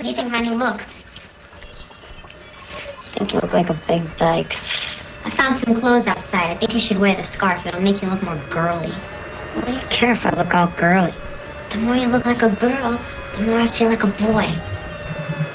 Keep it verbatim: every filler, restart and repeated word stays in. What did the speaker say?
do you think of my new look? I think you look like a big dyke. I found some clothes outside. I think you should wear the scarf. It'll make you look more girly. Why do you care if I look all girly? The more you look like a girl, the more I feel like a boy.